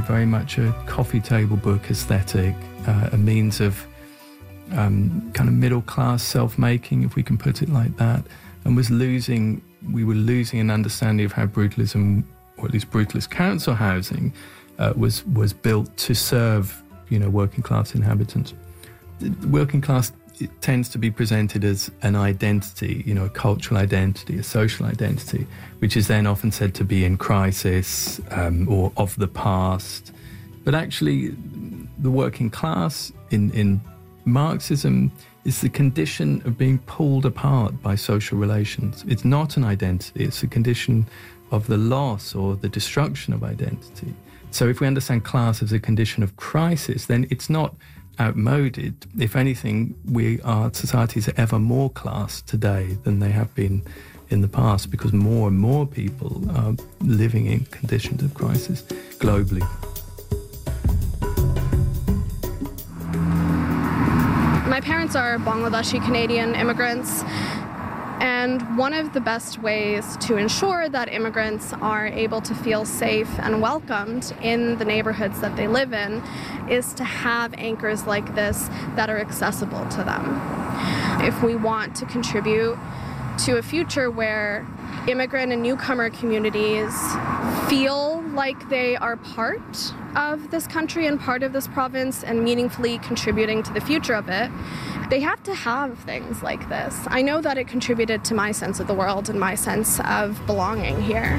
very much a coffee table book aesthetic, a means of kind of middle-class self-making, if we can put it like that, and we were losing an understanding of how brutalism, or at least brutalist council housing, was built to serve, working-class inhabitants. The working class, it tends to be presented as an identity, a cultural identity, a social identity, which is then often said to be in crisis or of the past. But actually, the working class in Marxism is the condition of being pulled apart by social relations. It's not an identity, it's a condition of the loss or the destruction of identity. So if we understand class as a condition of crisis, then it's not outmoded. If anything, our societies are ever more class today than they have been in the past, because more and more people are living in conditions of crisis globally. My parents are Bangladeshi Canadian immigrants, and one of the best ways to ensure that immigrants are able to feel safe and welcomed in the neighborhoods that they live in is to have anchors like this that are accessible to them. If we want to contribute to a future where immigrant and newcomer communities feel like they are part of this country and part of this province and meaningfully contributing to the future of it, they have to have things like this. I know that it contributed to my sense of the world and my sense of belonging here.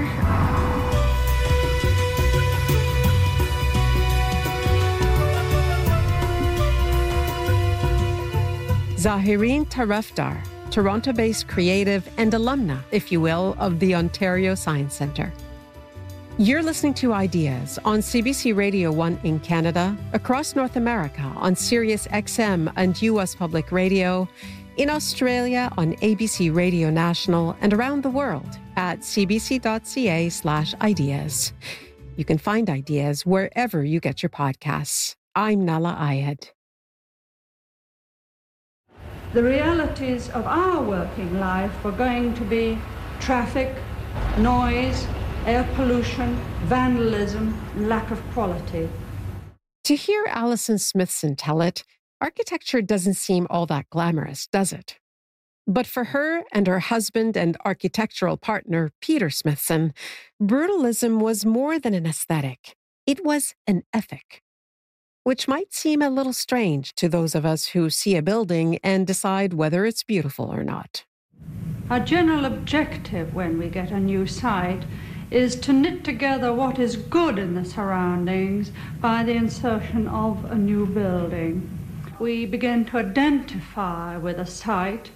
Zahireen Tarafdar, Toronto-based creative and alumna, if you will, of the Ontario Science Centre. You're listening to Ideas on CBC Radio 1 in Canada, across North America on Sirius XM and US Public Radio, in Australia on ABC Radio National, and around the world at cbc.ca/ideas. You can find Ideas wherever you get your podcasts. I'm Nala Ayed. The realities of our working life were going to be traffic, noise, air pollution, vandalism, and lack of quality. To hear Alison Smithson tell it, architecture doesn't seem all that glamorous, does it? But for her and her husband and architectural partner, Peter Smithson, brutalism was more than an aesthetic. It was an ethic, which might seem a little strange to those of us who see a building and decide whether it's beautiful or not. Our general objective when we get a new site is to knit together what is good in the surroundings by the insertion of a new building. We begin to identify with a site,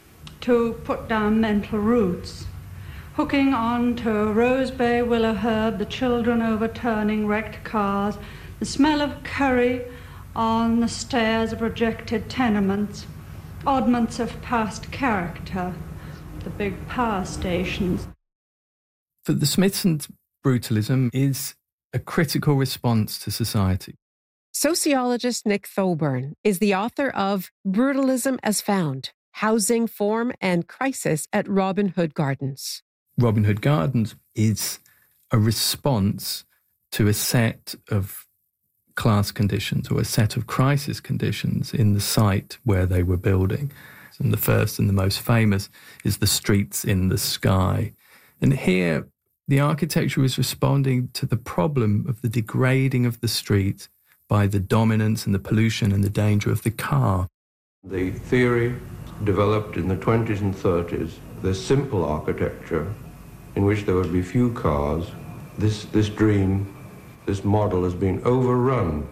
to put down mental roots, hooking on to Rose Bay, Willowherb, the children overturning wrecked cars, the smell of curry on the stairs of rejected tenements, oddments of past character, the big power stations. For the Smithsons, brutalism is a critical response to society. Sociologist Nick Thoburn is the author of Brutalism as Found, Housing, Form and Crisis at Robin Hood Gardens. Robin Hood Gardens is a response to a set of class conditions or a set of crisis conditions in the site where they were building. And the first and the most famous is the streets in the sky. And here, the architecture was responding to the problem of the degrading of the street by the dominance and the pollution and the danger of the car. The theory developed in the 20s and 30s, this simple architecture in which there would be few cars, this dream, this model has been overrun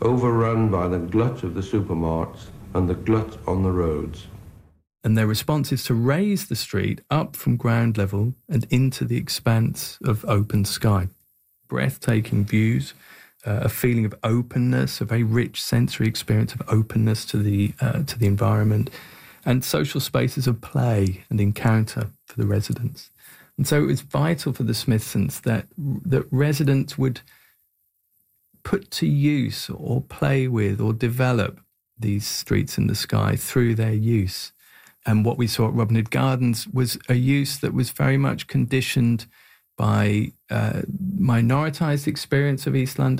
by the glut of the supermarkets and the glut on the roads. And their response is to raise the street up from ground level and into the expanse of open sky. Breathtaking views, a feeling of openness, a very rich sensory experience of openness to the environment, and social spaces of play and encounter for the residents. And so it was vital for the Smithsons that residents would put to use or play with or develop these streets in the sky through their use. And what we saw at Robin Hood Gardens was a use that was very much conditioned by minoritized experience of East London